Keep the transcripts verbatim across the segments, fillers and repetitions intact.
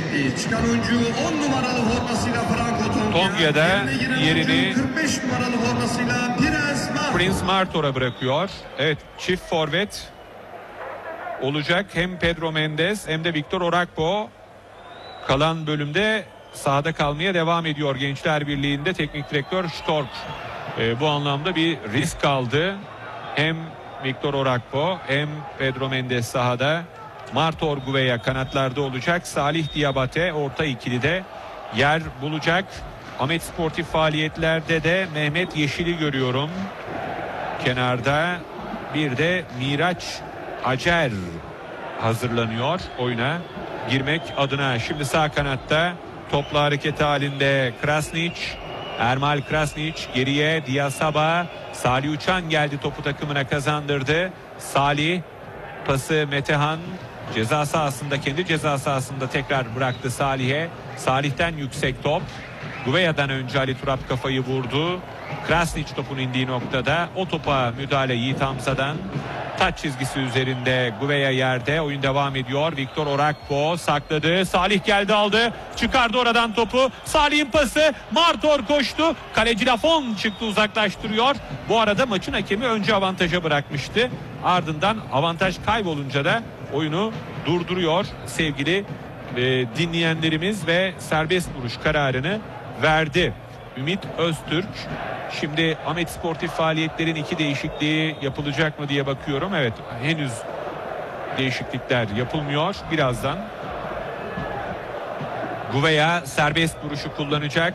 değişikliği. Çıkan oyuncu on numaralı formasıyla Franco Tonga. Tonga'da yerini kırk beş numaralı formasıyla Prince Martor. Prince Martor'a bırakıyor. Evet, çift forvet olacak. Hem Pedro Mendes hem de Victor Orakpo. Kalan bölümde sahada kalmaya devam ediyor Gençler Birliği'nde. Teknik direktör Stork e, bu anlamda bir risk aldı. Hem Victor Orakpo hem Pedro Mendes sahada. Martor Gouveia kanatlarda olacak. Salih Diabate orta ikilide yer bulacak. Ahmet Sportif faaliyetlerde de Mehmet Yeşil'i görüyorum kenarda. Bir de Miraç Acer hazırlanıyor oyuna girmek adına. Şimdi sağ kanatta topla hareket halinde Krasnić, Ermal Krasnić geriye Diasaba, Salih Uçan geldi, topu takımına kazandırdı. Salih pası Metehan ceza sahasında, kendi ceza sahasında tekrar bıraktı Salih'e. Salih'ten yüksek top. Gouveia'dan önce Ali Turap kafayı vurdu. Krasnić topun indiği noktada o topa müdahale Yiğit Hamza'dan. Taç çizgisi üzerinde Gouveia yerde. Oyun devam ediyor. Victor Orakpo sakladı. Salih geldi, aldı. Çıkardı oradan topu. Salih'in pası. Martor koştu. Kaleci Lafon çıktı, uzaklaştırıyor. Bu arada maçın hakemi önce avantaja bırakmıştı. Ardından avantaj kaybolunca da oyunu durduruyor sevgili e, dinleyenlerimiz ve serbest vuruş kararını verdi Ümit Öztürk. Şimdi Ahmet Sportif faaliyetlerin iki değişikliği yapılacak mı diye bakıyorum. Evet, henüz değişiklikler yapılmıyor. Birazdan Gouveia serbest vuruşu kullanacak.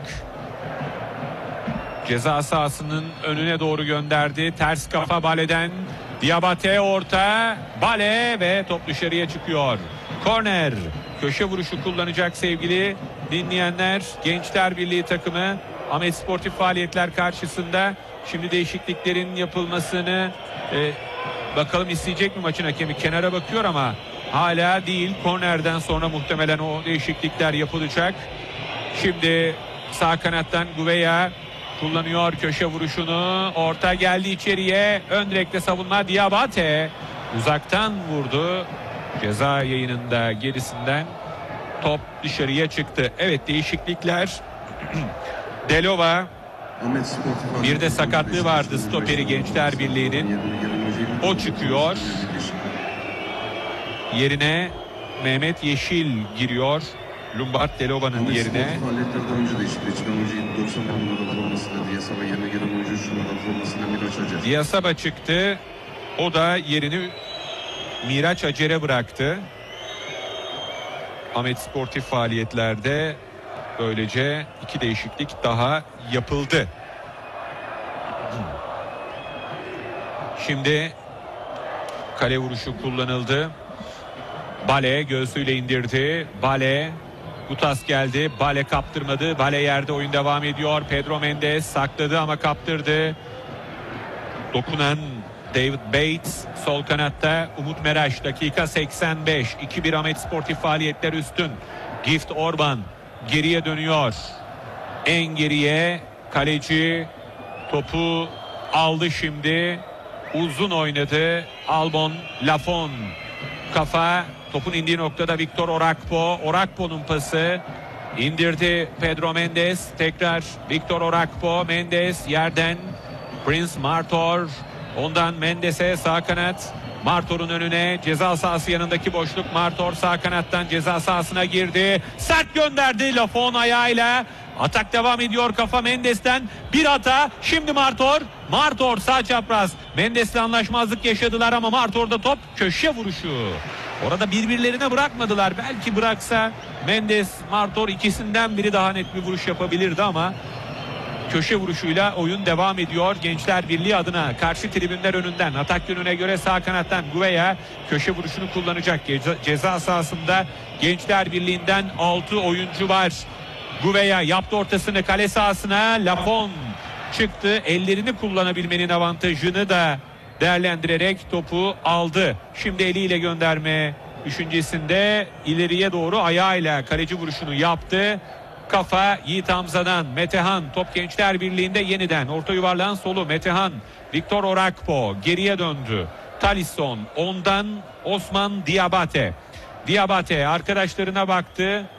Ceza sahasının önüne doğru gönderdi. Ters kafa Bale'den. Diabate orta. Bale ve top dışarıya çıkıyor. Korner. Köşe vuruşu kullanacak sevgili dinleyenler. Gençler Birliği takımı Ahmet Sportif faaliyetler karşısında. Şimdi değişikliklerin yapılmasını e, bakalım isteyecek mi maçın hakemi? Kenara bakıyor ama hala değil. Kornerden sonra muhtemelen o değişiklikler yapılacak. Şimdi sağ kanattan Gouveia kullanıyor köşe vuruşunu. Orta geldi içeriye. Ön direkte savunma Diabate. Uzaktan vurdu. Ceza yayınında gerisinden top dışarıya çıktı. Evet, değişiklikler. Delova, bir de sakatlığı vardı stoperi Gençler Birliği'nin. O çıkıyor. Yerine Mehmet Yeşil giriyor. Lombard Delova'nın yerine. Diasaba çıktı. O da yerini Miraç Acer'e bıraktı. Ahmet Sportif faaliyetlerde böylece iki değişiklik daha yapıldı. Şimdi kale vuruşu kullanıldı. Bale göğsüyle indirdi. Bale, Gutas geldi. Bale kaptırmadı. Bale yerde, oyun devam ediyor. Pedro Mendes sakladı ama kaptırdı. Dokunan David Bates sol kanatta. Umut Meraş dakika seksen beş. iki bir Ahmet Sportif faaliyetler üstün. Gift Orban geriye dönüyor. En geriye kaleci topu aldı şimdi. Uzun oynadı. Albon Lafon. Kafa, topun indiği noktada Victor Orakpo. Orakpo'nun pası. İndirdi Pedro Mendes. Tekrar Victor Orakpo. Mendes yerden. Prince Martor. Ondan Mendes'e sağ kanat. Martor'un önüne, ceza sahası yanındaki boşluk. Martor sağ kanattan ceza sahasına girdi. Sert gönderdi Lafon ayağıyla. Atak devam ediyor, kafa Mendes'ten. Bir hata. Şimdi Martor. Martor sağ çapraz. Mendes'le anlaşmazlık yaşadılar ama Martor'da top, köşe vuruşu. Orada birbirlerine bırakmadılar. Belki bıraksa Mendes, Martor ikisinden biri daha net bir vuruş yapabilirdi ama köşe vuruşuyla oyun devam ediyor Gençler Birliği adına. Karşı tribünler önünden, atak yönüne göre sağ kanattan Gouveia köşe vuruşunu kullanacak. Ceza, ceza sahasında Gençler Birliği'nden altı oyuncu var. Gouveia yaptı ortasını kale sahasına. Lafon çıktı. Ellerini kullanabilmenin avantajını da değerlendirerek topu aldı. Şimdi eliyle gönderme düşüncesinde ileriye doğru ayağıyla kaleci vuruşunu yaptı. Kafa Yiğit Hamza'dan. Metehan top Gençler Birliği'nde yeniden. Orta yuvarlağın solu Metehan. Victor Orakpo geriye döndü. Talisson, ondan Osman Diabate. Diabate arkadaşlarına baktı.